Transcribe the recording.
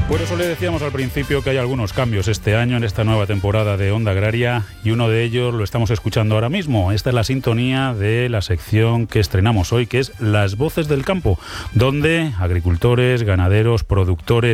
Por eso le decíamos al principio que hay algunos cambios este año en esta nueva temporada de Onda Agraria y uno de ellos lo estamos escuchando ahora mismo. Esta es la sintonía de la sección que estrenamos hoy, que es Las Voces del Campo, donde agricultores, ganaderos, productores